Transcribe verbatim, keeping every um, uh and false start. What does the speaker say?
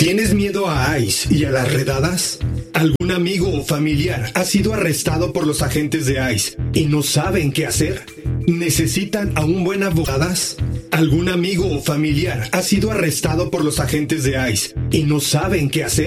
¿Tienes miedo a ICE y a las redadas? ¿Algún amigo o familiar ha sido arrestado por los agentes de ICE y no saben qué hacer? ¿Necesitan a un buen abogado? ¿Algún amigo o familiar ha sido arrestado por los agentes de ICE y no saben qué hacer?